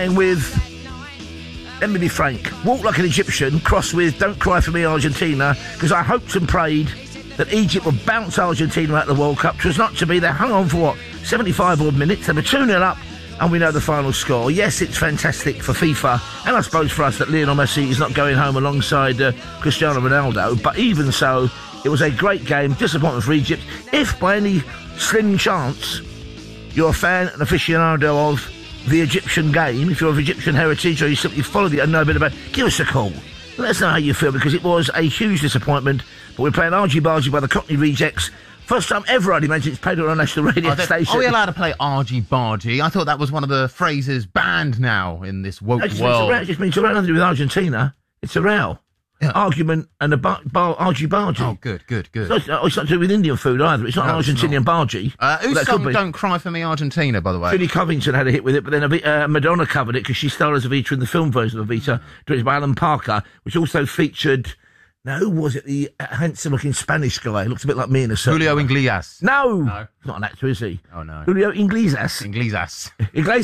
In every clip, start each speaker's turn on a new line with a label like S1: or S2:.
S1: With, let me be frank, Walk Like an Egyptian, cross with Don't Cry For Me Argentina, because I hoped and prayed that Egypt would bounce Argentina out of the World Cup. 'Twas not to be. They hung on for, 75 odd minutes. They were 2-0 up, and we know the final score. Yes, it's fantastic for FIFA, and I suppose for us that Lionel Messi is not going home alongside Cristiano Ronaldo, but even so, it was a great game. Disappointment for Egypt. If by any slim chance you're a fan and aficionado of the Egyptian game, if you're of Egyptian heritage or you simply followed it and know a bit about it, give us a call. Let us know how you feel, because it was a huge disappointment. But we're playing Argy Bargy by the Cockney Rejects. First time ever, I'd imagine, it's played on a national radio station.
S2: Are we allowed to play Argy Bargy? I thought that was one of the phrases banned now in this woke world.
S1: It just means a row. Nothing to do with Argentina. It's a row. Yeah. Argument and a Argy Bargy.
S2: Oh, good.
S1: It's not to do with Indian food either. It's not an Argentinian Bargy.
S2: Whose song Don't Cry For Me Argentina, by the way?
S1: Judy Covington had a hit with it, but then Madonna covered it because she starred as Evita in the film version of Evita, directed by Alan Parker, which also featured... Now, who was it? The handsome-looking Spanish guy. Looks a bit like me in a certain...
S2: Julio Iglesias.
S1: No. He's not an actor, is he?
S2: Oh, no.
S1: Julio Iglesias.
S2: Iglesias.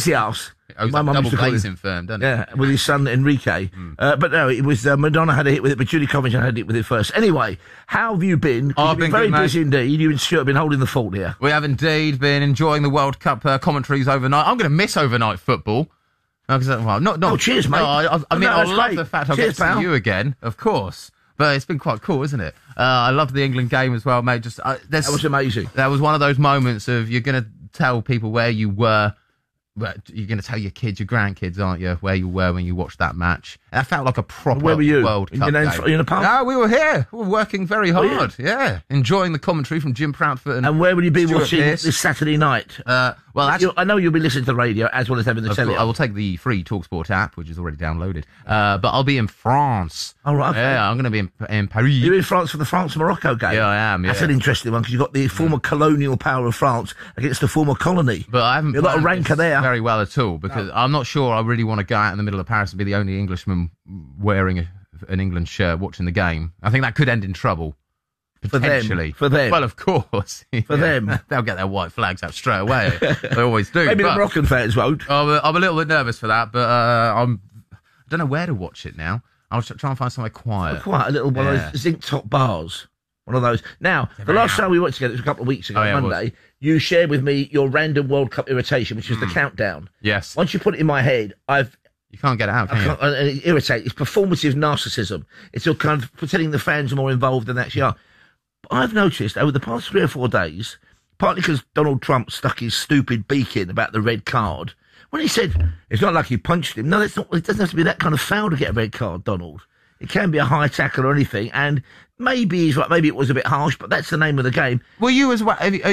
S1: My mum
S2: double
S1: used to call
S2: glazing firm, doesn't it?
S1: Yeah, with his son Enrique. But no, it was Madonna had a hit with it, but Judy Covington had a hit with it first. Anyway, how have you been?
S2: I've been
S1: very
S2: good,
S1: busy indeed. You and Stuart have been holding the fort here.
S2: We have indeed been enjoying the World Cup commentaries overnight. I'm going to miss overnight football.
S1: Cheers, mate.
S2: I love the fact I'll get to see you again, of course. But it's been quite cool, isn't it? I loved the England game as well, mate.
S1: That was amazing.
S2: That was one of those moments of you're going to tell people where you were. You're going to tell your kids, your grandkids, aren't you, where you were when you watched that match? And that felt like a proper
S1: Where were you?
S2: World Cup game.
S1: In a pub?
S2: No, we were here. We were working very hard. Yeah, enjoying the commentary from Jim Proudfoot. And
S1: where will you be
S2: Stuart
S1: watching
S2: Pearce
S1: this Saturday night? I know you'll be listening to the radio as well as having the telly.
S2: I will take the free TalkSport app, which is already downloaded. But I'll be in France.
S1: Oh, right. Okay.
S2: Yeah, I'm going to be in Paris.
S1: You're in France for the France-Morocco game?
S2: Yeah, I am, yeah.
S1: That's an interesting one, because you've got the former colonial power of France against the former colony.
S2: But I haven't...
S1: You're not a ranker there.
S2: Very well at all, because I'm not sure I really want to go out in the middle of Paris and be the only Englishman wearing an England shirt watching the game. I think that could end in trouble. Potentially.
S1: For them.
S2: Well, of course.
S1: For them.
S2: They'll get their white flags out straight away. They always do.
S1: Maybe the Moroccan fans won't.
S2: I'm a little bit nervous for that, but I don't know where to watch it now. I'll try and find somewhere quiet.
S1: Quite a little one of those zinc top bars. One of those. Now, the last time we went together, it was a couple of weeks ago, Monday, you shared with me your random World Cup irritation, which is the countdown.
S2: Yes.
S1: Once you put it in my head,
S2: you can't get it out, can you?
S1: It irritates. It's performative narcissism. It's all kind of pretending the fans are more involved than they actually are. But I've noticed over the past 3 or 4 days, partly because Donald Trump stuck his stupid beak in about the red card, when he said, it's not like he punched him. No, it doesn't have to be that kind of foul to get a red card, Donald. It can be a high tackle or anything, and maybe he's right, maybe it was a bit harsh, but that's the name of the game.
S2: Well, you as well,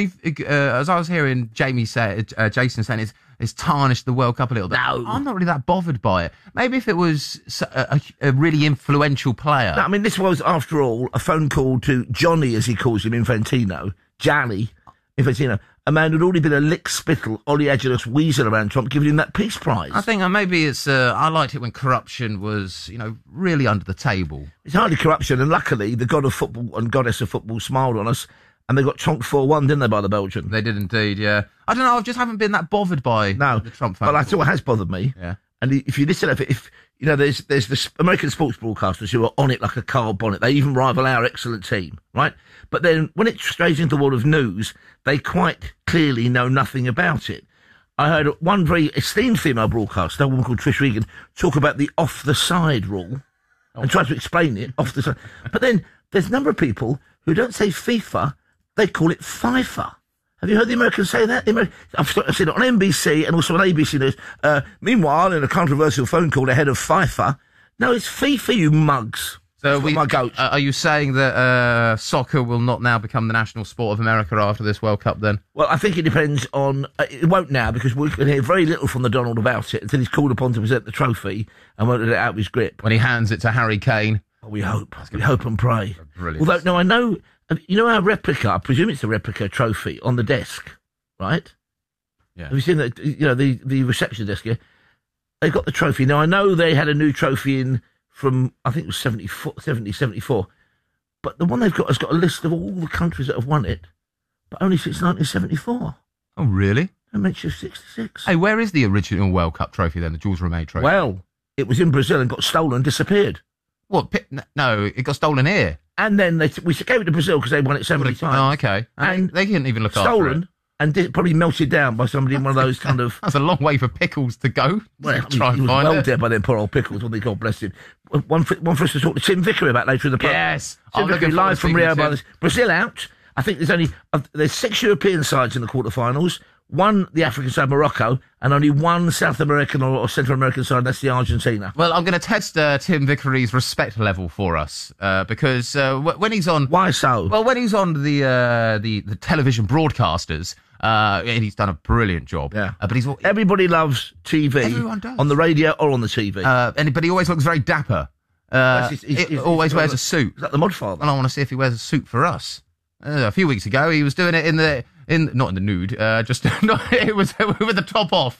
S2: as I was hearing Jason saying, it's tarnished the World Cup a little bit.
S1: No.
S2: I'm not really that bothered by it. Maybe if it was a really influential player.
S1: No, I mean, this was, after all, a phone call to Johnny, as he calls him, Infantino, a man who'd already been a lick-spittle, oleaginous weasel around Trump, giving him that peace prize.
S2: I think maybe it's... I liked it when corruption was, really under the table.
S1: It's hardly corruption, and luckily the god of football and goddess of football smiled on us, and they got chonked 4-1, didn't they, by the Belgians?
S2: They did indeed, yeah. I don't know, I just haven't been that bothered by the Trump fan.
S1: Well, I thought it has bothered me.
S2: Yeah.
S1: And if you listen, there's the American sports broadcasters who are on it like a car bonnet. They even rival our excellent team, right? But then when it strays into the world of news, they quite clearly know nothing about it. I heard one very esteemed female broadcaster, a woman called Trish Regan, talk about the off-the-side rule and try to explain it off the side. But then there's a number of people who don't say FIFA, they call it FIFA. Have you heard the Americans say that? I've seen it on NBC and also on ABC News. Meanwhile, in a controversial phone call ahead of FIFA, no, it's FIFA, you mugs.
S2: So
S1: my goat.
S2: Are you saying that soccer will not now become the national sport of America after this World Cup then?
S1: Well, I think it depends on... it won't now, because we can hear very little from the Donald about it until he's called upon to present the trophy and won't let it out of his grip.
S2: When he hands it to Harry Kane.
S1: Oh, we hope. We hope and pray.
S2: Brilliant.
S1: Although, no, I know... our replica, I presume it's a replica trophy on the desk, right?
S2: Yeah.
S1: Have you seen that? The reception desk here? They've got the trophy. Now, I know they had a new trophy in from, I think it was 74. But the one they've got has got a list of all the countries that have won it, but only since 1974.
S2: Oh, really?
S1: I mentioned 66.
S2: Hey, where is the original World Cup trophy then, the Jules Rimet trophy?
S1: Well, it was in Brazil and got stolen and disappeared.
S2: What? No, it got stolen here.
S1: And then we gave it to Brazil because they won it so many times.
S2: Oh, okay. And they didn't even look after it.
S1: Stolen and probably melted down by somebody in one of those kind of...
S2: That's a long way for Pickles to go.
S1: Well,
S2: Try and
S1: he was
S2: find
S1: well
S2: it.
S1: dead by then, poor old Pickles, wasn't he? God bless him. One for us to talk to Tim Vickery about later in the program.
S2: Yes.
S1: Tim Vickery live from Rio by Brazil out. I think there's 6 European sides in the quarterfinals. 1, the African side, Morocco, and only 1 South American or Central American side, that's the Argentina.
S2: Well, I'm going to test Tim Vickery's respect level for us, because when he's on...
S1: Why so?
S2: Well, when he's on the television broadcasters, and he's done a brilliant job.
S1: Yeah.
S2: But he's...
S1: Everybody loves TV.
S2: Everyone does.
S1: On the radio or on the TV.
S2: But he always looks very dapper. He always wears a suit.
S1: Is that the Modfather?
S2: And I want to see if he wears a suit for us. A few weeks ago, he was doing it not in the nude, it was with the top off.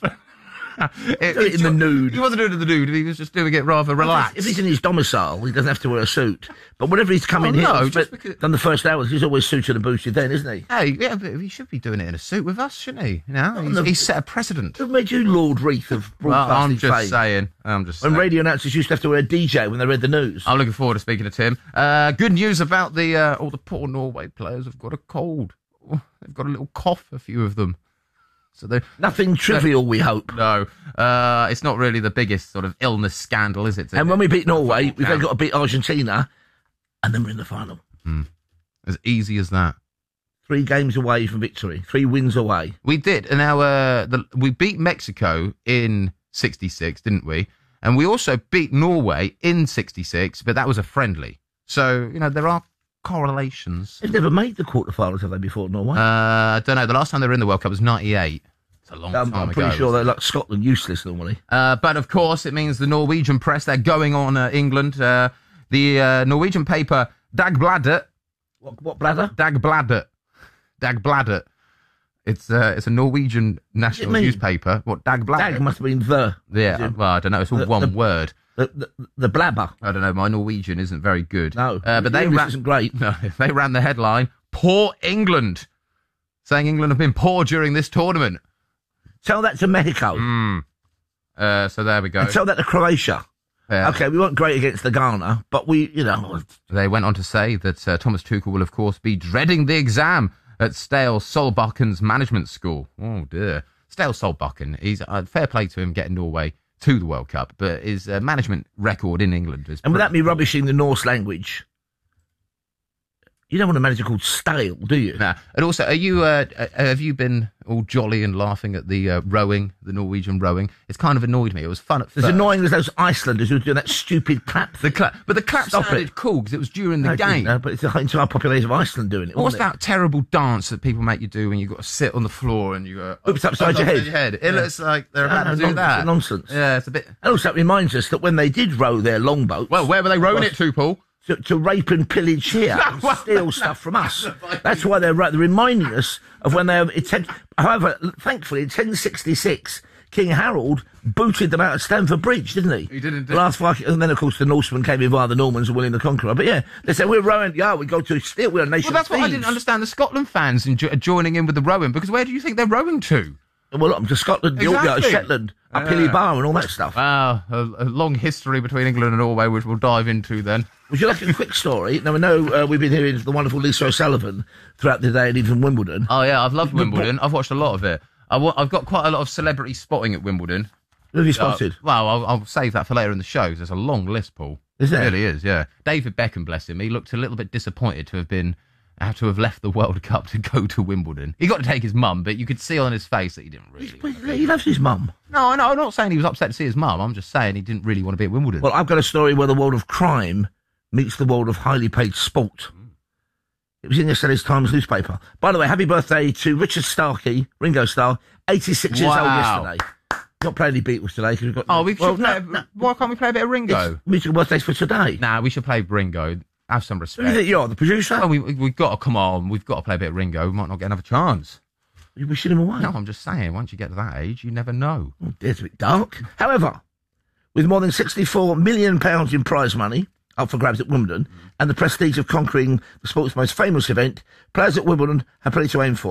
S1: In the nude.
S2: He wasn't doing it in the nude, he was just doing it rather relaxed.
S1: If he's in his domicile, he doesn't have to wear a suit. But whenever he's come in here, done the first hours, he's always suited and booted then, isn't he?
S2: Hey, yeah, but he should be doing it in a suit with us, shouldn't he? You know, he's set a precedent.
S1: Who made you Lord Reith of broadcasting fame?
S2: I'm just saying.
S1: When radio announcers used to have to wear a DJ when they read the news.
S2: I'm looking forward to speaking to Tim. Good news about all the poor Norway players have got a cold. They've got a little cough, a few of them. So they're
S1: nothing trivial, we hope.
S2: No, it's not really the biggest sort of illness scandal, is it?
S1: And when we beat Norway, we've then got to beat Argentina, and then we're in the final.
S2: As easy as that.
S1: 3 games away from victory, 3 wins away.
S2: We did, and now we beat Mexico in '66, didn't we? And we also beat Norway in '66, but that was a friendly. So there are correlations.
S1: They've never made the quarterfinals, have they, before Norway?
S2: I don't know. The last time they were in the World Cup was '98. It's a long time ago.
S1: I'm pretty sure they're like Scotland, useless normally.
S2: But of course, it means the Norwegian press, they're going on England. The Norwegian paper Dagbladet.
S1: What bladder?
S2: Dagbladet. It's a Norwegian national newspaper. What, Dagbladet?
S1: Dag must have been the.
S2: Yeah, well, I don't know. It's all one word.
S1: The blabber.
S2: I don't know. My Norwegian isn't very good.
S1: No,
S2: but they
S1: isn't great.
S2: No, they ran the headline, "Poor England," saying England have been poor during this tournament.
S1: Tell that to Mexico.
S2: So there we go.
S1: And tell that to Croatia. Yeah. Okay, we weren't great against the Ghana, but
S2: They went on to say that Thomas Tuchel will, of course, be dreading the exam at Stale Solbakken's management school. Oh, dear. Stale Solbakken, he's fair play to him getting Norway to the World Cup, but his management record in England is...
S1: And without me rubbishing the Norse language, you don't want a manager called Stale, do you?
S2: Nah. And also, have you been all jolly and laughing at the rowing, the Norwegian rowing? It's kind of annoyed me. It was fun at first.
S1: As annoying as those Icelanders who were doing that stupid clap.
S2: But the clap sounded cool because it was during the game.
S1: No, but it's the entire population of Iceland doing it.
S2: What's that terrible dance that people make you do when you've got to sit on the floor and you go...
S1: Oops, upside your head.
S2: It looks like they're about to do that.
S1: It's nonsense.
S2: Yeah, it's a bit...
S1: And also, it reminds us that when they did row their longboats...
S2: Well, where were they rowing it to, Paul?
S1: To rape and pillage here and steal stuff from us. That's why they're reminding us of when they... However, thankfully, in 1066, King Harold booted them out of Stamford Bridge, didn't he?
S2: He didn't.
S1: And then, of course, the Norsemen came in via the Normans and William the Conqueror. But yeah, they said, we're rowing... Yeah, we go to steal. We're a nation
S2: Well, that's
S1: of thieves.
S2: what I didn't understand. The Scotland fans joining in with the rowing, because where do you think they're rowing to?
S1: Well, look, to Scotland, Yorkshire, Shetland, up Hilly Bar and all that stuff.
S2: Wow, a long history between England and Norway, which we'll dive into then.
S1: Would you like a quick story? Now, I know we've been hearing the wonderful Lisa O'Sullivan throughout the day and even Wimbledon.
S2: Oh, yeah, I've loved Wimbledon. I've watched a lot of it. I've got quite a lot of celebrity spotting at Wimbledon.
S1: Who have you spotted?
S2: Well, I'll save that for later in the show. There's a long list, Paul.
S1: Is there?
S2: It really is, yeah. David Beckham, bless him, he looked a little bit disappointed to have left the World Cup to go to Wimbledon. He got to take his mum, but you could see on his face that he didn't really.
S1: He loves his mum.
S2: No, I'm not saying he was upset to see his mum. I'm just saying he didn't really want to be at Wimbledon.
S1: Well, I've got a story where the world of crime meets the world of highly paid sport. It was in yesterday's Times newspaper. By the way, happy birthday to Richard Starkey, Ringo Starr, 86 years old yesterday. Not playing any Beatles today because we've got.
S2: Why can't we play a bit of Ringo?
S1: It's musical birthdays for today.
S2: Nah, we should play Ringo. Have some respect.
S1: Who do you think you're, the producer?
S2: Oh, we've got to come on. We've got to play a bit of Ringo. We might not get another chance.
S1: You're wishing him away.
S2: No, I'm just saying. Once you get to that age, you never know.
S1: Oh, dear, it's a bit dark. However, with more than £64 million in prize money up for grabs at Wimbledon and the prestige of conquering the sport's most famous event, players at Wimbledon have plenty to aim for.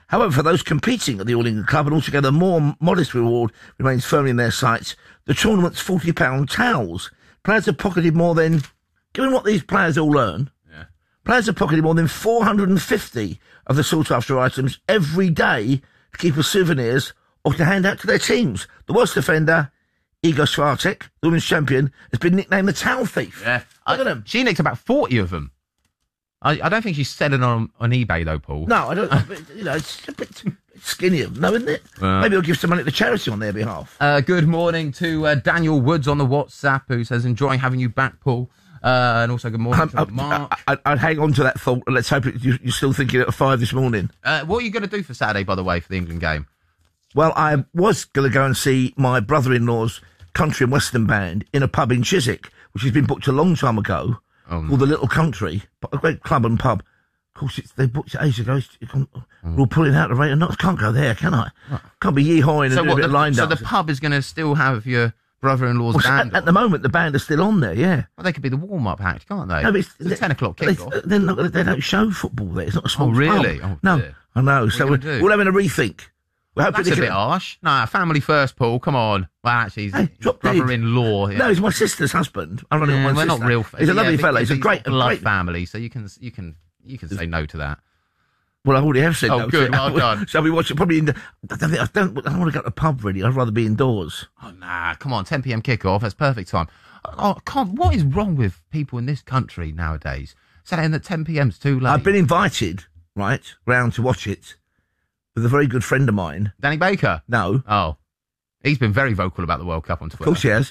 S1: However, for those competing at the All England Club, an altogether more modest reward remains firmly in their sights. The tournament's £40 towels. Players have pocketed more than, given what these players all earn, players have pocketed more than 450 of the sought-after items every day to keep as souvenirs or to hand out to their teams. The worst offender, Iga Swiatek, the women's champion, has been nicknamed the Towel Thief.
S2: Yeah.
S1: Look at them.
S2: She nicked about 40 of them. I don't think she's selling on eBay, though, Paul.
S1: No, I don't. It's a bit skinny, no, isn't it? Maybe I'll give some money to charity on their behalf.
S2: Good morning to Daniel Woods on the WhatsApp, who says, enjoying having you back, Paul. And also good morning to Mark.
S1: I'd hang on to that thought. Let's hope you're still thinking at 5 this morning.
S2: What are you going to do for Saturday, by the way, for the England game?
S1: Well, I was going to go and see my brother-in-law's country and western band in a pub in Chiswick, which has been booked a long time ago, called The Little Country, a great club and pub. Of course, they booked it ages ago. We're all pulling out the rate. I can't go there, can I? Can't be yee-hawing and do a bit of line
S2: So
S1: dancing.
S2: the pub is going to still have your brother-in-law's band?
S1: At the moment, the band are still on there, yeah.
S2: Well, they could be the warm-up act, can't they?
S1: No, but
S2: it's a 10 o'clock kickoff.
S1: They don't show football there. It's not a small
S2: really?
S1: pub.
S2: Oh,
S1: no,
S2: dear.
S1: I know. So we're having a rethink.
S2: That's a bit harsh. Nah, family first, Paul. Come on. Well, actually, he's brother-in-law. Yeah.
S1: No, he's my sister's husband. I'm running my sister.
S2: We're not real.
S1: He's a lovely fella. He's a great
S2: family. So you can say no to that.
S1: Well, I already have said no.
S2: Oh, good. Well done.
S1: Shall we watch it? Probably I don't want to go to the pub, really. I'd rather be indoors.
S2: Oh, nah. Come on. 10 p.m. kickoff. That's perfect time. Oh, what is wrong with people in this country nowadays? Saying that 10 p.m.'s too late.
S1: I've been invited, round to watch it with a very good friend of mine.
S2: Danny Baker?
S1: No.
S2: Oh. He's been very vocal about the World Cup on Twitter.
S1: Of course he has.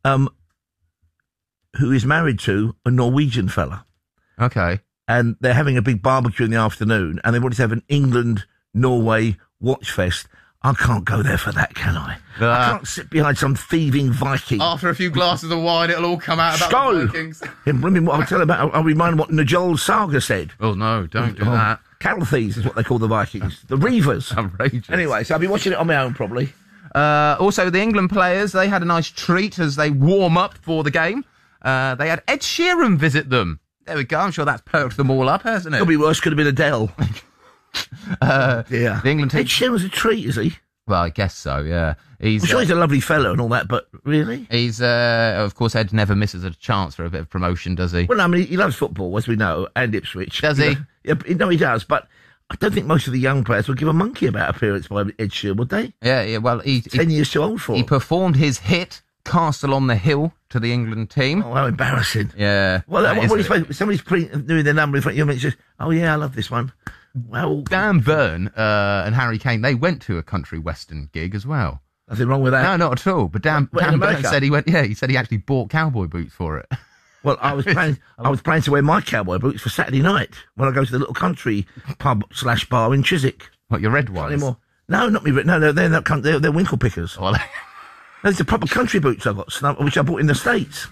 S1: Who is married to a Norwegian fella.
S2: Okay.
S1: And they're having a big barbecue in the afternoon, and they wanted to have an England-Norway watch fest. I can't go there for that, can I? I can't sit behind some thieving Viking.
S2: After a few glasses of wine, it'll all come out about the Vikings.
S1: I'll remind what Najol Saga said.
S2: Oh, no, don't do that.
S1: Cattle thieves is what they call the Vikings. The Reavers.
S2: Outrageous.
S1: Anyway, so I'll be watching it on my own, probably.
S2: Also, the England players, they had a nice treat as they warm up for the game. They had Ed Sheeran visit them. There we go. I'm sure that's perked them all up, hasn't it?
S1: Could be worse. Could have been Adele.
S2: The England team.
S1: Ed Sheeran's a treat, is he?
S2: Well, I guess so, yeah.
S1: I'm sure he's a lovely fellow and all that, but really?
S2: He's, of course, Ed never misses a chance for a bit of promotion, does he?
S1: Well, I mean, he loves football, as we know, and Ipswich.
S2: Does he?
S1: Yeah, no, he does, but I don't think most of the young players would give a monkey about appearance by Ed Sheeran, would they?
S2: Yeah, well,
S1: 10 years too old for
S2: He
S1: him.
S2: performed his hit, Castle on the Hill, to the England team.
S1: Oh, how embarrassing.
S2: Yeah.
S1: Well, what do you suppose? Somebody's doing their number in front of you and it's just, oh, yeah, I love this one. Well,
S2: Dan Byrne and Harry Kane, they went to a country western gig as well.
S1: Nothing wrong with that.
S2: No, not at all. But Dan Byrne said he said he actually bought cowboy boots for it.
S1: Well, I was planning to wear my cowboy boots for Saturday night when I go to the Little Country pub/bar in Chiswick.
S2: What, your red ones?
S1: Anymore. No, not me. No, they're not. They're winkle pickers.
S2: Well,
S1: Those are proper country boots I got, which I bought in the States.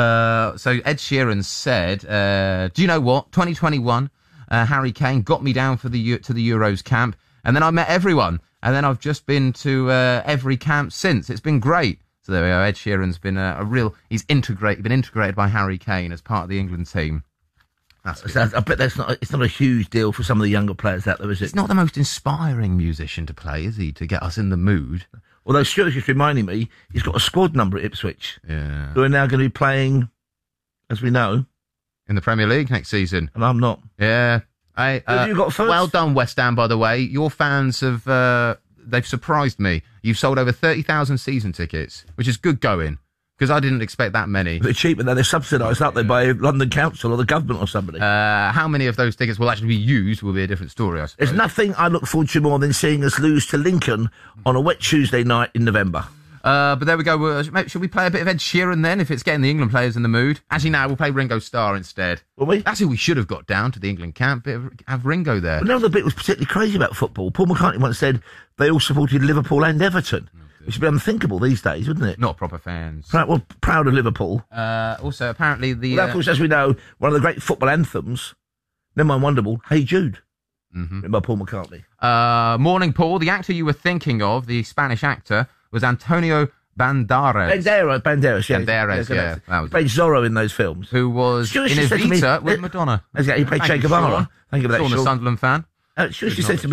S2: So Ed Sheeran said, "Do you know what? 2021, Harry Kane got me down for to the Euros camp, and then I met everyone, and then I've just been to every camp since. It's been great." So there we go. Ed Sheeran's been he's been integrated by Harry Kane as part of the England team.
S1: I bet it's not a huge deal for some of the younger players out there, is it?
S2: He's not the most inspiring musician to play, is he? To get us in the mood.
S1: Although Stuart's just reminding me, he's got a squad number at Ipswich.
S2: Yeah.
S1: Who are now going to be playing, as we know,
S2: in the Premier League next season.
S1: And I'm not.
S2: Yeah.
S1: Who have you got first?
S2: Well done, West Ham, by the way. Your fans have, they've surprised me. You've sold over 30,000 season tickets, which is good going, because I didn't expect that many.
S1: They're cheap, and then they're subsidised, aren't they, by London Council or the government or somebody.
S2: How many of those tickets will actually be used will be a different story, I suppose.
S1: There's nothing I look forward to more than seeing us lose to Lincoln on a wet Tuesday night in November.
S2: But there we go. Should we play a bit of Ed Sheeran then, if it's getting the England players in the mood? Actually, no, we'll play Ringo Starr instead.
S1: Will we?
S2: That's who we should have got down to the England camp. Have Ringo there.
S1: But another bit was particularly crazy about football. Paul McCartney once said they all supported Liverpool and Everton, which would be unthinkable these days, wouldn't it?
S2: Not proper fans.
S1: Proud of Liverpool.
S2: Also, apparently
S1: of course, as we know, one of the great football anthems, never mind Wonderwall, Hey Jude, written by Paul McCartney.
S2: Morning, Paul. The actor you were thinking of, the Spanish actor, was Antonio Banderas.
S1: Banderas, yeah.
S2: Banderas, yeah.
S1: He played Zorro in those films.
S2: Who was in Evita with Madonna.
S1: He played Che Guevara. Thank you for that,
S2: Sean, the Sunderland fan.
S1: She said to me,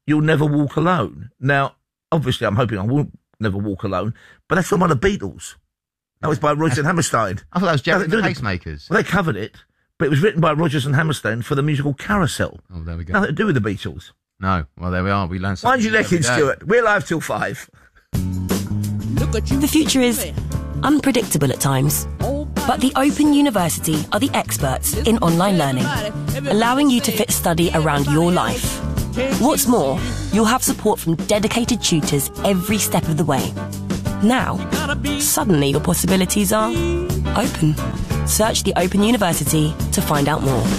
S1: You'll Never Walk Alone. Now, obviously, I'm hoping I won't never walk alone, but that's from one of the Beatles. That was by Rodgers and Hammerstein.
S2: I thought that was Jerry and the Pacemakers.
S1: Well, they covered it, but it was written by Rodgers and Hammerstein for the musical Carousel.
S2: Oh, there we go.
S1: Nothing to do with the Beatles.
S2: No. Well, there we are. We learned something.
S1: Mind you necking, Stuart. We're live till 5.
S3: The future is unpredictable at times, but the Open University are the experts in online learning, allowing you to fit study around your life. What's more, you'll have support from dedicated tutors every step of the way. Now, suddenly your possibilities are open. Search the Open University to find out more.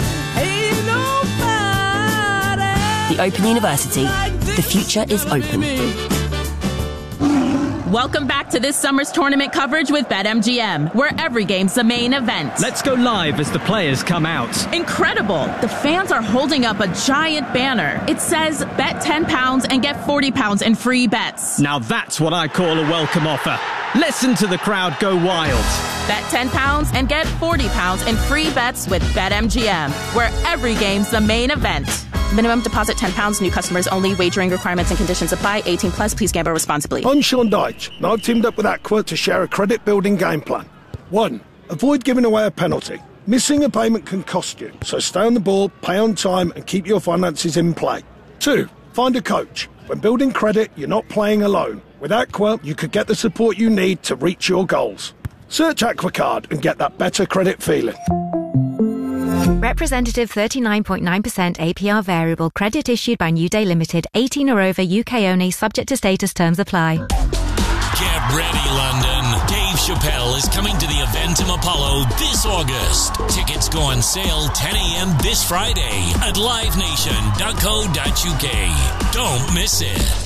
S3: The Open University. The future is open.
S4: Welcome back to this summer's tournament coverage with BetMGM, where every game's the main event.
S5: Let's go live as the players come out.
S4: Incredible! The fans are holding up a giant banner. It says, bet £10 and get £40 in free bets.
S5: Now that's what I call a welcome offer. Listen to the crowd go wild.
S4: Bet £10 and get £40 in free bets with BetMGM, where every game's the main event. Minimum deposit £10. New customers only. Wagering requirements and conditions apply. 18 plus. Please gamble responsibly.
S6: I'm Sean Dyche, and I've teamed up with Aqua to share a credit-building game plan. 1. Avoid giving away a penalty. Missing a payment can cost you, so stay on the ball, pay on time, and keep your finances in play. 2. Find a coach. When building credit, you're not playing alone. With Aqua, you could get the support you need to reach your goals. Search AquaCard and get that better credit feeling.
S7: Representative 39.9% APR variable credit issued by New Day Limited, 18 or over, UK only, subject to status, terms apply.
S8: Get ready, London. Dave Chappelle is coming to the Eventum Apollo this August. Tickets go on sale 10 a.m. this Friday at livenation.co.uk. Don't miss it.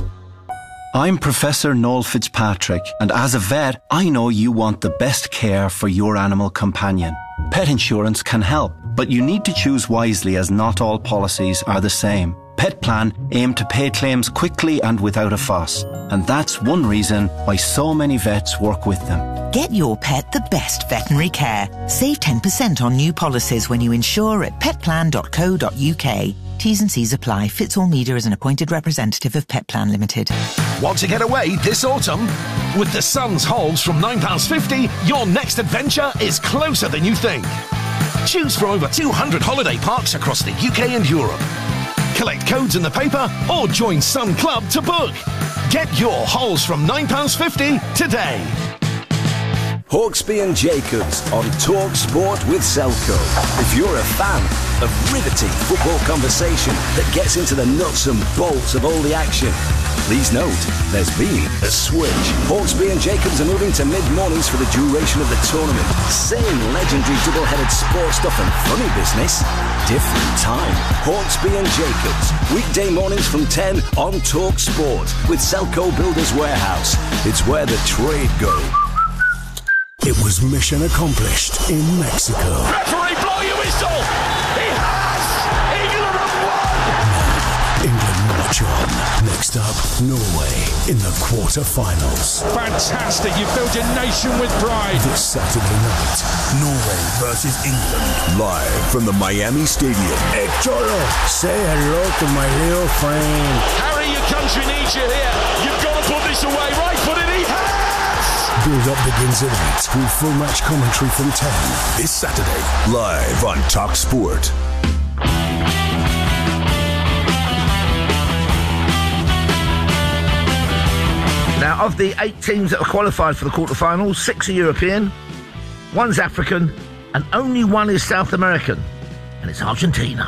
S9: I'm Professor Noel Fitzpatrick, and as a vet, I know you want the best care for your animal companion. Pet insurance can help, but you need to choose wisely as not all policies are the same. Pet Plan aim to pay claims quickly and without a fuss, and that's one reason why so many vets work with them.
S10: Get your pet the best veterinary care. Save 10% on new policies when you insure at petplan.co.uk. T's and C's apply. Fitz-all Media is an appointed representative of Pet Plan Limited.
S11: Want to get away this autumn? With the Sun's holds from £9.50, your next adventure is closer than you think. Choose from over 200 holiday parks across the UK and Europe. Collect codes in the paper or join Sun Club to book. Get your holes from £9.50 today.
S12: Hawksby and Jacobs on Talk Sport with Selco. If you're a fan of riveting football conversation that gets into the nuts and bolts of all the action, please note there's been a switch. Hawksby and Jacobs are moving to mid-mornings for the duration of the tournament. Same legendary double-headed sports stuff and funny business. Different time. Hawksby and Jacobs. Weekday mornings from 10 on Talk Sport with Selco Builders Warehouse. It's where the trade go.
S13: It was mission accomplished in Mexico.
S11: Referee, blow your whistle! He has! England have won!
S13: England march on. Next up, Norway in the quarter-finals.
S11: Fantastic, you built a nation with pride.
S13: This Saturday night, Norway versus England. Live from the Miami Stadium. Cholo, say hello to my little friend.
S11: Harry, your country needs you here. You've got to put this away. Right foot in, he has!
S13: Build-up begins at 8 with full match commentary from 10. This Saturday, live on Talk Sport.
S1: Now, of the 8 teams that are qualified for the quarterfinals, 6 are European, 1's African, and only 1 is South American, and it's Argentina.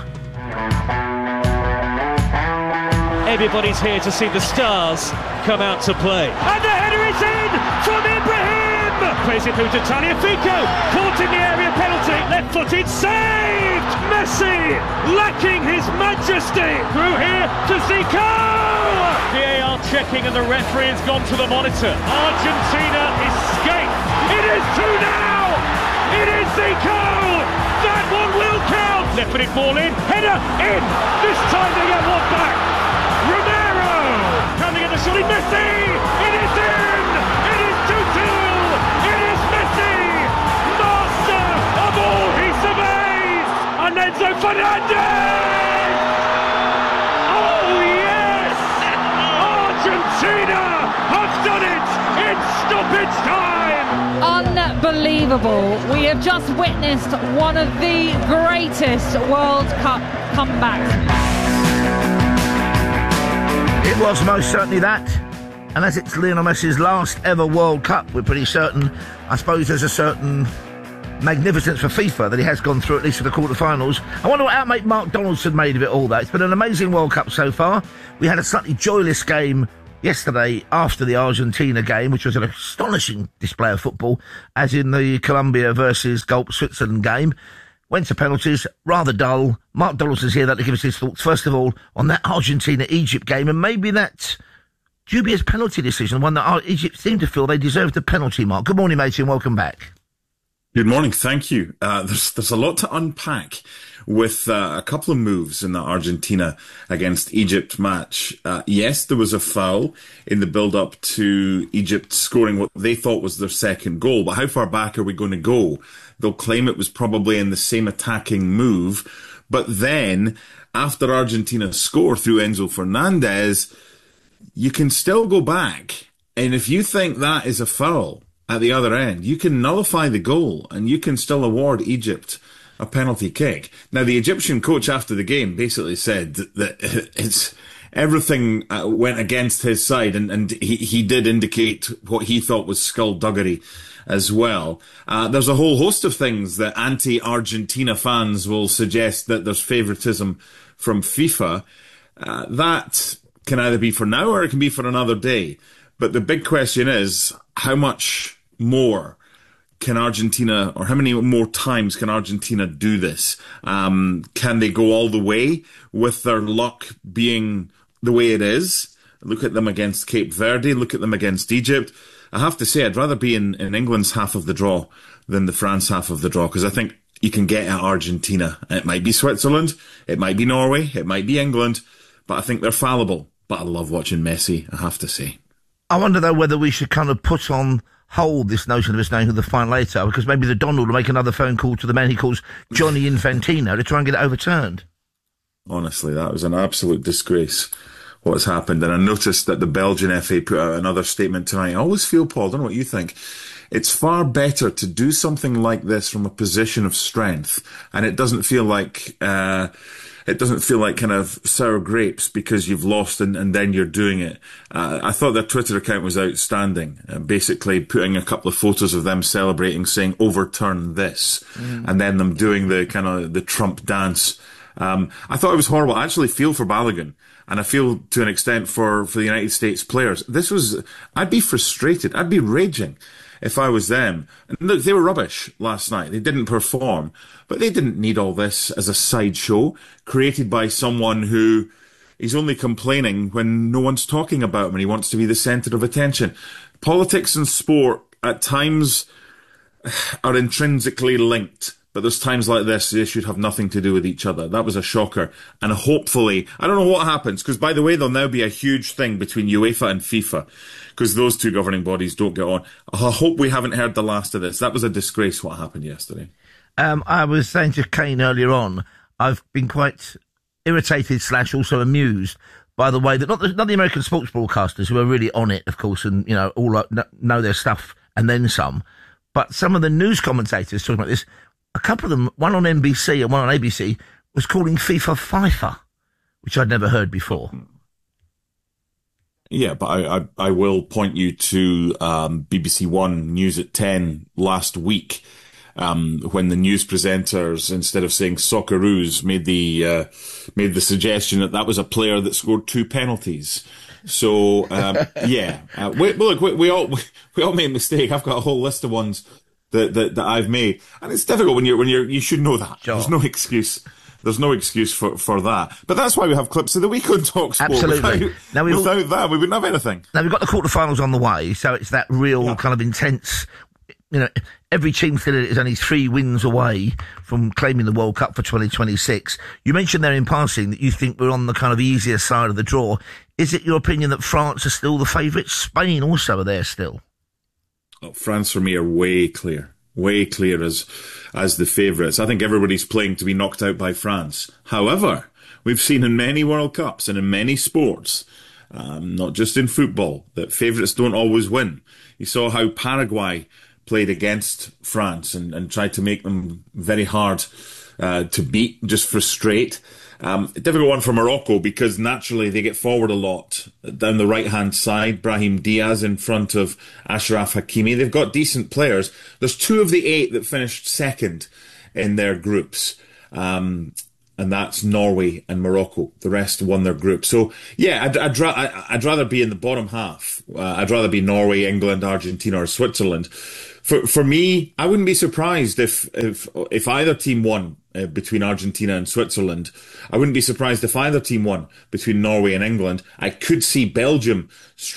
S14: Everybody's here to see the stars come out to play. And the header is in from Ibrahim! Plays it through to Tagliafico. Caught in the area, penalty. Left-footed, saved! Messi lacking his majesty. Through here to Zico! VAR checking and the referee has gone to the monitor. Argentina escaped. It is 2 now! It is Zico! That one will count! Left-footed ball in. Header in! This time they get one back. Romero coming in the shot. Messi! It is in! It is 2-2! It is Messi! Master of all he surveys! And Enzo Fernandez! Oh yeah!
S15: unbelievable. We have just witnessed one of the greatest World Cup comebacks.
S1: It was most certainly that. And as it's Lionel Messi's last ever World Cup, we're pretty certain, I suppose there's a certain magnificence for FIFA that he has gone through, at least for the quarterfinals. I wonder what our mate Mark Donaldson made of it all, though. It's been an amazing World Cup so far. We had a slightly joyless game yesterday after the Argentina game, which was an astonishing display of football, as in the Colombia versus Gulf Switzerland game. Went to penalties, rather dull. Mark Donaldson's here to give us his thoughts, first of all, on that Argentina-Egypt game, and maybe that dubious penalty decision, one that Egypt seemed to feel they deserved the penalty, Mark. Good morning, matey, and welcome back.
S16: Good morning, thank you. There's a lot to unpack with a couple of moves in the Argentina against Egypt match. Yes, there was a foul in the build-up to Egypt scoring what they thought was their second goal, but how far back are we going to go? They'll claim it was probably in the same attacking move, but then, after Argentina score through Enzo Fernandez, you can still go back, and if you think that is a foul at the other end, you can nullify the goal and you can still award Egypt a penalty kick. Now, the Egyptian coach after the game basically said that everything went against his side, and he did indicate what he thought was skullduggery as well. There's a whole host of things that anti-Argentina fans will suggest that there's favouritism from FIFA. That can either be for now or it can be for another day. But the big question is, how much more can Argentina, or how many more times can Argentina do this? Can they go all the way with their luck being the way it is? Look at them against Cape Verde, look at them against Egypt. I have to say, I'd rather be in England's half of the draw than the France half of the draw, because I think you can get at Argentina. It might be Switzerland, it might be Norway, it might be England, but I think they're fallible. But I love watching Messi, I have to say.
S1: I wonder, though, whether we should kind of put on hold this notion of his name to the final later, because maybe the Donald will make another phone call to the man he calls Johnny Infantino to try and get it overturned.
S16: Honestly, that was an absolute disgrace, what has happened. And I noticed that the Belgian FA put out another statement tonight. I always feel, Paul, I don't know what you think, it's far better to do something like this from a position of strength, and it doesn't feel like kind of sour grapes because you've lost and then you're doing it. I thought their Twitter account was outstanding, basically putting a couple of photos of them celebrating, saying overturn this, and then them doing the kind of the Trump dance. I thought it was horrible. I actually feel for Balogun, and I feel to an extent for the United States players. I'd be frustrated. I'd be raging if I was them. And look, they were rubbish last night. They didn't perform, but they didn't need all this as a sideshow created by someone who is only complaining when no one's talking about him and he wants to be the centre of attention. Politics and sport at times are intrinsically linked, but there's times like this they should have nothing to do with each other. That was a shocker. And hopefully, I don't know what happens, because by the way, there'll now be a huge thing between UEFA and FIFA, because those two governing bodies don't get on. I hope we haven't heard the last of this. That was a disgrace what happened yesterday.
S1: I was saying to Kane earlier on, I've been quite irritated / also amused by the way that not the American sports broadcasters, who are really on it, of course, and, all know their stuff and then some, but some of the news commentators talking about this, a couple of them, one on NBC and one on ABC, was calling FIFA FIFA, which I'd never heard before.
S16: Yeah, but I will point you to BBC One News at 10 last week, when the news presenters, instead of saying Socceroos, made the suggestion that was a player that scored 2 penalties. So yeah, we all made a mistake. I've got a whole list of ones that I've made, and it's difficult when you should know that. Sure. There's no excuse. There's no excuse for that. But that's why we have clips of the week on TalkSport.
S1: Absolutely.
S16: Without that, we wouldn't have anything.
S1: Now, we've got the quarterfinals on the way, so it's that real kind of intense, every team still is only 3 wins away from claiming the World Cup for 2026. You mentioned there in passing that you think we're on the kind of easier side of the draw. Is it your opinion that France are still the favourites? Spain also are there still?
S16: Oh, France for me are way clear as the favourites. I think everybody's playing to be knocked out by France. However, we've seen in many World Cups and in many sports, not just in football, that favourites don't always win. You saw how Paraguay played against France and tried to make them very hard to beat, just frustrate. A difficult one for Morocco because naturally they get forward a lot down the right-hand side. Brahim Diaz in front of Ashraf Hakimi. They've got decent players. There's 2 of the 8 that finished second in their groups. And that's Norway and Morocco. The rest won their group. So, yeah, I'd rather be in the bottom half. I'd rather be Norway, England, Argentina, or Switzerland. For me, I wouldn't be surprised if either team won between Argentina and Switzerland. I wouldn't be surprised if either team won between Norway and England. I could see Belgium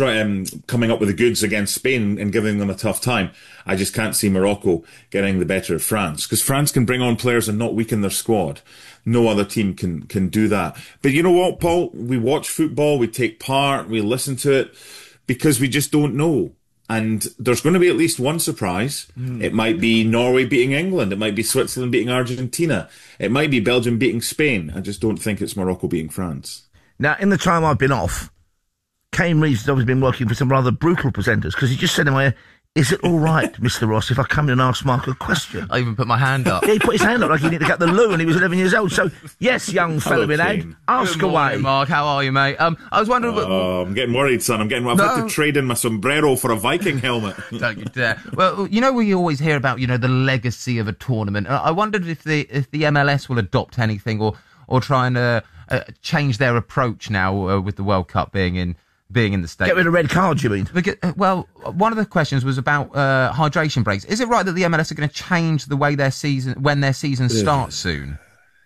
S16: coming up with the goods against Spain and giving them a tough time. I just can't see Morocco getting the better of France, because France can bring on players and not weaken their squad. No other team can do that. But you know what, Paul? We watch football, we take part, we listen to it, because we just don't know. And there's going to be at least one surprise. It might be Norway beating England. It might be Switzerland beating Argentina. It might be Belgium beating Spain. I just don't think it's Morocco beating France.
S1: Now, in the time I've been off, Kane Reeves has always been working for some rather brutal presenters, because he just said in my ear, "Is it all right, Mr. Ross, if I come in and ask Mark a question?"
S2: I even put my hand up.
S1: Yeah, he put his hand up like he needed to get the loo, and he was 11 years old. So, yes, young fellow in Ed, ask
S2: Good morning,
S1: away.
S2: Mark, how are you, mate? I was wondering...
S16: I'm getting worried, son. I've had to trade in my sombrero for a Viking helmet.
S2: Don't you dare. Well, you know, we always hear about, the legacy of a tournament. I wondered if the MLS will adopt anything or try and change their approach now with the World Cup being in the States.
S1: Get rid of red cards, you mean?
S2: Well, one of the questions was about hydration breaks. Is it right that the MLS are going to change the way when their season starts soon?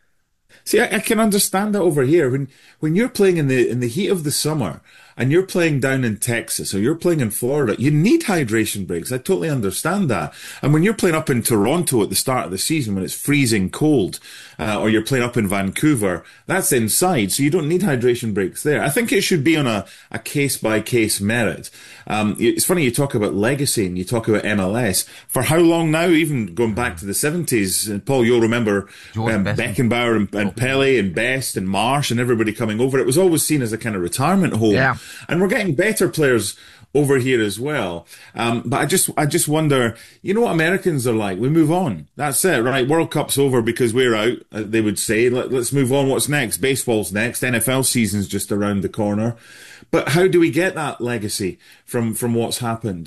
S16: See, I can understand that over here. When you're playing in the heat of the summer and you're playing down in Texas or you're playing in Florida, you need hydration breaks. I totally understand that. And when you're playing up in Toronto at the start of the season when it's freezing cold, or you're playing up in Vancouver, that's inside, so you don't need hydration breaks there. I think it should be on a case-by-case merit. It's funny you talk about legacy and you talk about MLS. For how long now, even going back to the 70s, and Paul, you'll remember Beckenbauer and Pele and Best and Marsh and everybody coming over. It was always seen as a kind of retirement home.
S1: Yeah.
S16: And we're getting better players over here as well. But I just wonder, you know what Americans are like? We move on. That's it, right? World Cup's over because we're out, they would say. Let's move on. What's next? Baseball's next. NFL season's just around the corner. But how do we get that legacy from what's happened?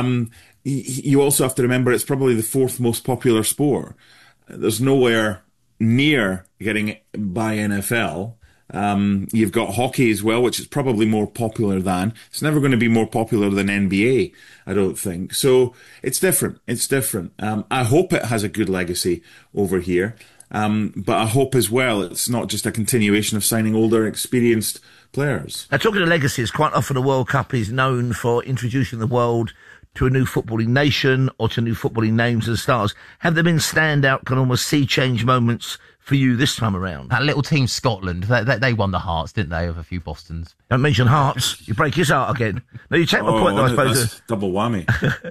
S16: You also have to remember it's probably the 4th most popular sport. There's nowhere near getting by NFL. You've got hockey as well, which is probably more popular than. It's never going to be more popular than NBA, I don't think. So it's different. I hope it has a good legacy over here. But I hope as well it's not just a continuation of signing older, experienced players.
S1: Now, talking of legacies, quite often the World Cup is known for introducing the world to a new footballing nation or to new footballing names and stars. Have there been standout, kind of almost sea change moments for you this time around?
S2: That little team Scotland, they won the hearts, didn't they, of a few Bostons?
S1: Don't mention hearts. You break his heart again. No, you take my point, though, I suppose.
S16: That's double whammy.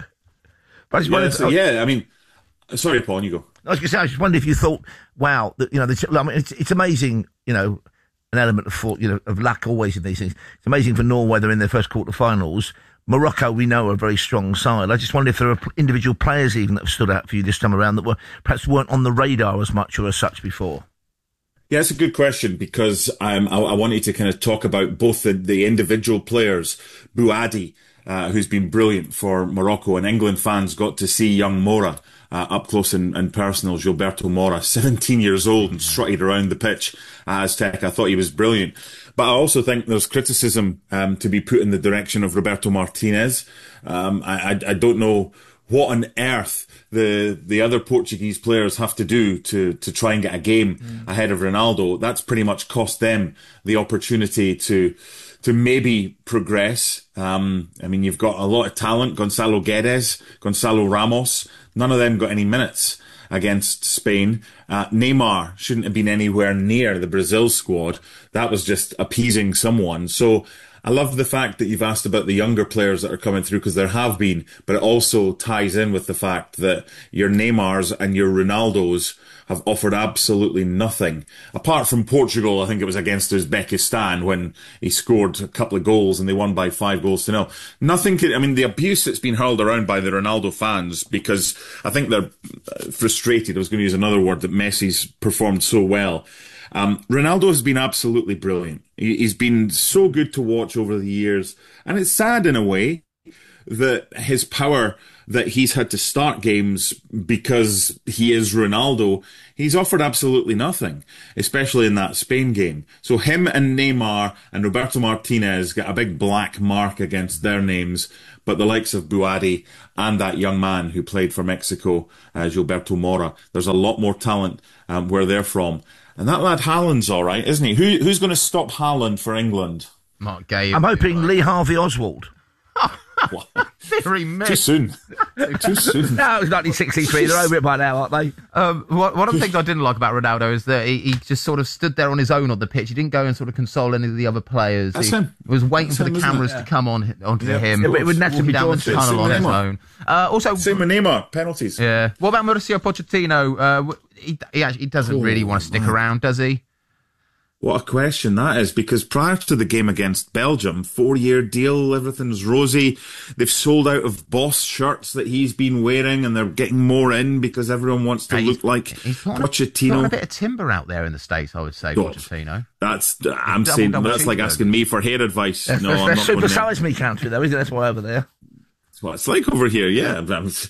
S1: But
S16: I mean, sorry, Paul, you go.
S1: I was going to say, I just wondered if you thought, wow, it's amazing, an element of luck always in these things. It's amazing for Norway, they're in their first quarterfinals. Morocco, we know, are a very strong side. I just wonder if there are individual players even that have stood out for you this time around that perhaps weren't on the radar as much or as such before.
S16: Yeah, it's a good question because I wanted to kind of talk about both the individual players. Bouhaddi, who's been brilliant for Morocco, and England fans got to see young Mora up close and personal. Gilberto Mora, 17 years old and strutted around the pitch at Aztec. I thought he was brilliant. But I also think there's criticism to be put in the direction of Roberto Martinez. I don't know what on earth the other Portuguese players have to do to try and get a game ahead of Ronaldo. That's pretty much cost them the opportunity to maybe progress. I mean, you've got a lot of talent. Gonzalo Guedes, Gonzalo Ramos, none of them got any minutes against Spain. Neymar shouldn't have been anywhere near the Brazil squad. That was just appeasing someone. So I love the fact that you've asked about the younger players that are coming through, because there have been, but it also ties in with the fact that your Neymars and your Ronaldos have offered absolutely nothing. Apart from Portugal, I think it was against Uzbekistan when he scored a couple of goals and they won by 5-0. Nothing could, I mean, the abuse that's been hurled around by the Ronaldo fans, because I think they're frustrated, I was going to use another word, that Messi's performed so well. Ronaldo has been absolutely brilliant. He's been so good to watch over the years. And it's sad in a way that his power, that he's had to start games because he is Ronaldo, he's offered absolutely nothing, especially in that Spain game. So him and Neymar and Roberto Martinez get a big black mark against their names, but the likes of Buadi and that young man who played for Mexico, Gilberto Mora, there's a lot more talent where they're from. And that lad Haaland's all right, isn't he? Who's going to stop Haaland for England?
S2: Mark Gay.
S1: I'm hoping Lee Harvey Oswald.
S2: Very
S16: Too soon. Too soon.
S1: No, it's 1963. They're over it by now, aren't they?
S2: One of the things I didn't like about Ronaldo is that he just sort of stood there on his own on the pitch. He didn't go and sort of console any of the other players.
S16: That's
S2: he
S16: him.
S2: was waiting
S16: That's
S2: for the
S16: him,
S2: cameras
S16: isn't it?
S2: to come onto him.
S1: Yeah, but it would naturally be
S2: down the
S1: daunting.
S2: tunnel on his
S16: Neymar.
S2: own. Also,
S16: Same with Neymar, penalties.
S2: Yeah. What about Mauricio Pochettino? He doesn't really want to stick around, does he?
S16: What a question that is, because prior to the game against Belgium, 4-year deal, everything's rosy. They've sold out of Boss shirts that he's been wearing, and they're getting more in because everyone wants to look like Pochettino.
S2: He's got a bit of timber out there in the States, I would say, Pochettino.
S16: I'm saying that's like asking me for hair advice.
S1: That's super-size me country, though, isn't it? That's why over there.
S16: That's what it's like over here, yeah.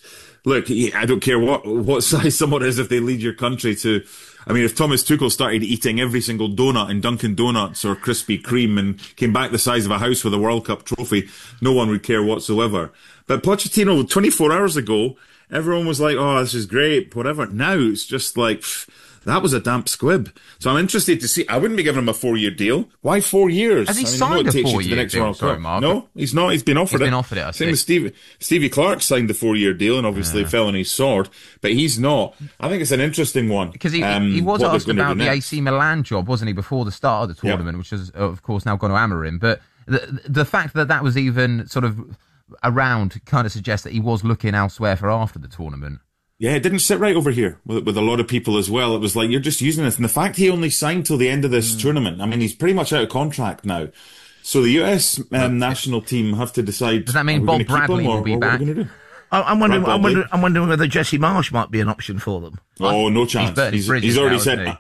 S16: Look, I don't care what size someone is if they lead your country to... I mean, if Thomas Tuchel started eating every single donut in Dunkin' Donuts or Krispy Kreme and came back the size of a house with a World Cup trophy, no one would care whatsoever. But Pochettino, 24 hours ago, everyone was like, oh, this is great, whatever. Now it's just like... that was a damp squib. So I'm interested to see. I wouldn't be giving him a 4-year deal. Why 4 years?
S2: Has he signed a 4-year deal? Sorry, Mark.
S16: No, he's not. He's been offered it.
S2: He's been offered it, I
S16: Same with Stevie Clark signed the 4-year deal and obviously fell on his sword, but he's not. I think it's an interesting one.
S2: Because he was asked about the AC Milan job, wasn't he, before the start of the tournament, which has, of course, now gone to Amorim. But the fact that was even sort of around kind of suggests that he was looking elsewhere for after the tournament.
S16: Yeah, it didn't sit right over here with a lot of people as well. It was like, you're just using this. And the fact he only signed till the end of this tournament, I mean, he's pretty much out of contract now. So the US national team have to decide.
S2: Does that mean Bob Bradley will be back?
S1: I'm wondering whether Jesse Marsch might be an option for them.
S16: Oh, no chance. He's already said,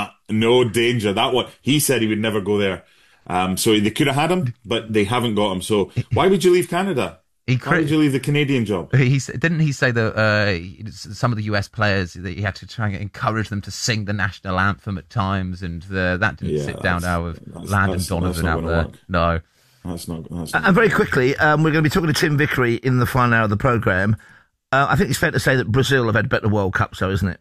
S16: no danger. That one, he said he would never go there. So they could have had him, but they haven't got him. So why would you leave Canada? Why did you leave the Canadian job?
S2: Didn't he say that some of the US players, that he had to try and encourage them to sing the national anthem at times, and that didn't sit down now with Landon Donovan out there. No.
S16: That's not.
S1: And very quickly, we're going to be talking to Tim Vickery in the final hour of the programme. I think it's fair to say that Brazil have had better World Cups, though, isn't it?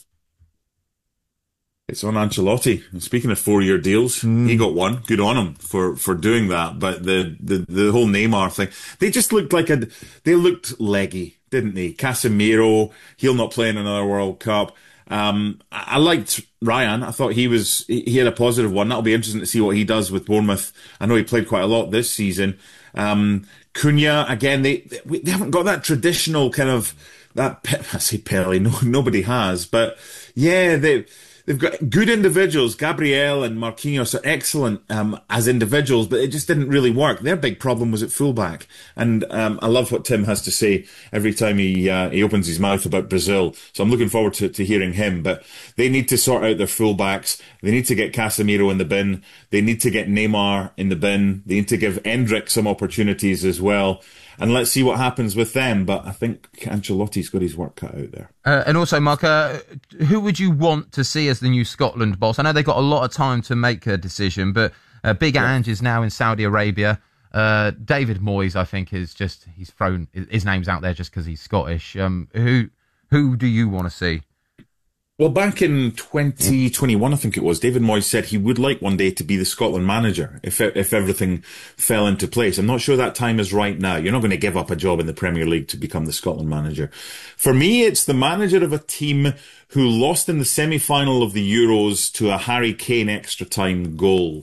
S16: It's on Ancelotti. And speaking of 4-year deals, he got one. Good on him for doing that. But the whole Neymar thing, they just looked they looked leggy, didn't they? Casemiro, he'll not play in another World Cup. I liked Ryan. I thought he had a positive one. That'll be interesting to see what he does with Bournemouth. I know he played quite a lot this season. Cunha, again, they haven't got that traditional kind of, I say Pele, nobody has, but yeah, they've got good individuals. Gabriel and Marquinhos are excellent as individuals, but it just didn't really work. Their big problem was at fullback. And I love what Tim has to say every time he opens his mouth about Brazil. So I'm looking forward to hearing him. But they need to sort out their fullbacks. They need to get Casemiro in the bin. They need to get Neymar in the bin. They need to give Endrick some opportunities as well. And let's see what happens with them. But I think Ancelotti's got his work cut out there.
S2: And also, Mark, who would you want to see as the new Scotland boss? I know they've got a lot of time to make a decision, but Big Ange is now in Saudi Arabia. David Moyes, I think, he's thrown his name's out there just because he's Scottish. Who do you want to see?
S16: Well, back in 2021, I think it was, David Moyes said he would like one day to be the Scotland manager if everything fell into place. I'm not sure that time is right now. You're not going to give up a job in the Premier League to become the Scotland manager. For me, it's the manager of a team who lost in the semi-final of the Euros to a Harry Kane extra time goal.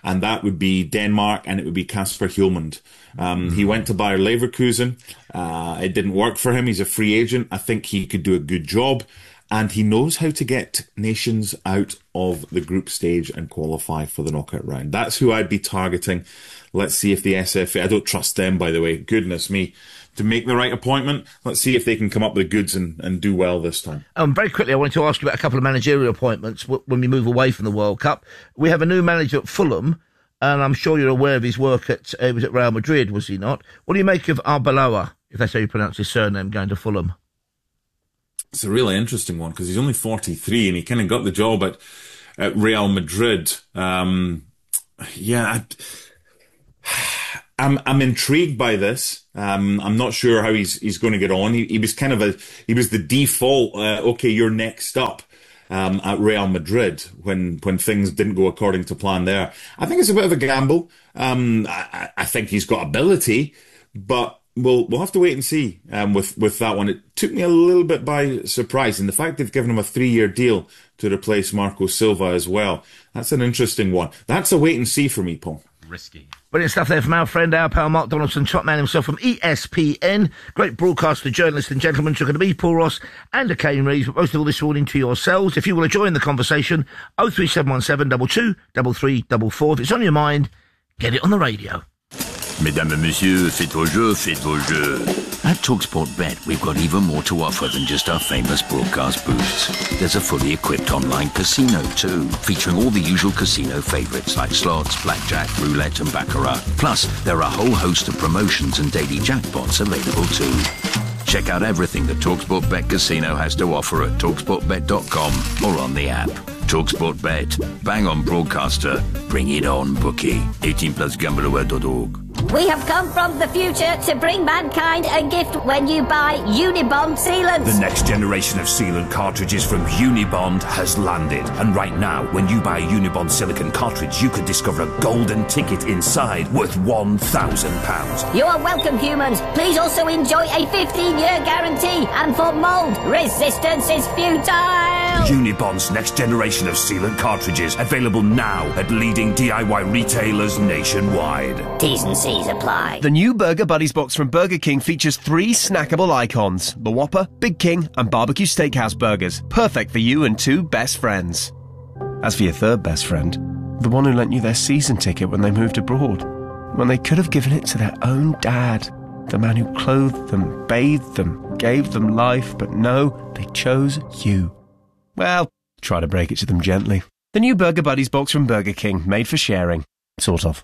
S16: and that would be Denmark, and it would be Kasper Hjulmand. He went to Bayer Leverkusen. It didn't work for him. He's a free agent. I think he could do a good job, and he knows how to get nations out of the group stage and qualify for the knockout round. That's who I'd be targeting. Let's see if the SFA, I don't trust them, by the way, goodness me, to make the right appointment. Let's see if they can come up with the goods and do well this time.
S1: Very quickly, I wanted to ask you about a couple of managerial appointments when we move away from the World Cup. We have a new manager at Fulham, and I'm sure you're aware of his work he was at Real Madrid, was he not? What do you make of Arbeloa, if that's how you pronounce his surname, going to Fulham?
S16: It's a really interesting one, because he's only 43, and he kind of got the job at Real Madrid. I'm intrigued by this. I'm not sure how he's going to get on. He was kind of he was the default, okay, you're next up, at Real Madrid when things didn't go according to plan there. I think it's a bit of a gamble. I think he's got ability, but we'll have to wait and see, with that one. It took me a little bit by surprise, and the fact they've given him a 3-year deal to replace Marco Silva as well. That's an interesting one. That's a wait and see for me, Paul.
S2: Risky.
S1: Brilliant stuff there from our friend, our pal Mark Donaldson, top man himself from ESPN. Great broadcaster, journalist and gentleman. Talking to me, Paul Ross, and to Kane Reeves, but most of all this morning to yourselves. If you want to join the conversation, 03717 22 3344. If it's on your mind, get it on the radio.
S13: Mesdames et messieurs, faites vos jeux. At TalkSport Bet, we've got even more to offer than just our famous broadcast booths. There's a fully equipped online casino too, featuring all the usual casino favourites like slots, blackjack, roulette and baccarat. Plus, there are a whole host of promotions and daily jackpots available too. Check out everything that TalkSport Bet Casino has to offer at TalkSportBet.com or on the app. TalkSport Bet. Bang on broadcaster. Bring it on, bookie. 18 plus gambleaware.org.
S17: We have come from the future to bring mankind a gift when you buy Unibond sealants.
S18: The next generation of sealant cartridges from Unibond has landed. And right now, when you buy a Unibond silicone cartridge, you could discover a golden ticket inside worth £1,000.
S17: You are welcome, humans. Please also enjoy a 15-year guarantee. And for mold, resistance is futile.
S18: Unibond's next generation of sealant cartridges, available now at leading DIY retailers nationwide.
S17: T's and C's apply.
S19: The new Burger Buddies box from Burger King features 3 snackable icons: the Whopper, Big King and Barbecue Steakhouse burgers. Perfect for you and 2 best friends. As for your third best friend, the one who lent you their season ticket when they moved abroad, when they could have given it to their own dad, the man who clothed them, bathed them, gave them life, but no, they chose you. Well, try to break it to them gently. The new Burger Buddies box from Burger King, made for sharing. Sort of.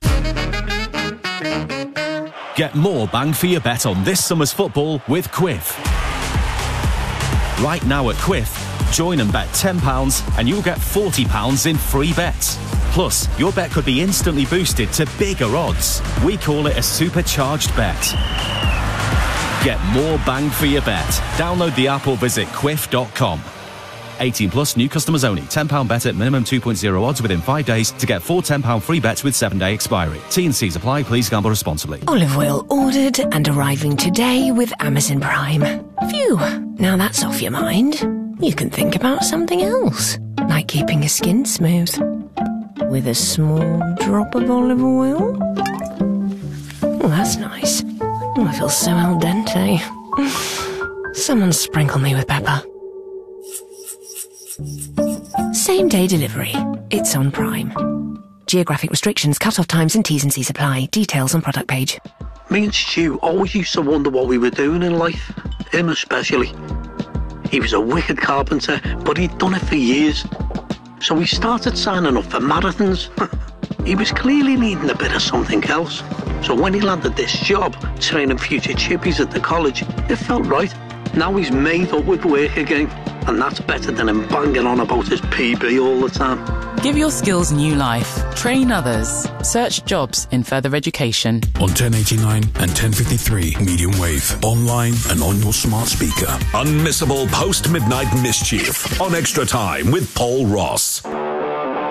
S5: Get more bang for your bet on this summer's football with Quiff. Right now at Quiff, join and bet £10 and you'll get £40 in free bets. Plus, your bet could be instantly boosted to bigger odds. We call it a supercharged bet. Get more bang for your bet. Download the app or visit quiff.com. 18 plus, new customers only. £10 bet at minimum 2.0 odds within 5 days to get 4 £10 free bets with 7-day expiry. T&Cs apply. Please gamble responsibly.
S3: Olive oil ordered and arriving today with Amazon Prime. Phew, now that's off your mind. You can think about something else, like keeping your skin smooth with a small drop of olive oil. Oh, that's nice. Oh, I feel so al dente. Someone sprinkle me with pepper. Same-day delivery. It's on Prime. Geographic restrictions, cut-off times and T's and C's apply. Details on product page.
S20: Me and Stu always used to wonder what we were doing in life. Him especially. He was a wicked carpenter, but he'd done it for years. So we started signing up for marathons. He was clearly needing a bit of something else. So when he landed this job, training future chippies at the college, it felt right. Now he's made up with work again. And that's better than him banging on about his PB all the time.
S21: Give your skills new life. Train others. Search jobs in further education.
S13: On 1089 and 1053 medium wave. Online and on your smart speaker.
S11: Unmissable post-midnight mischief on Extra Time with Paul Ross.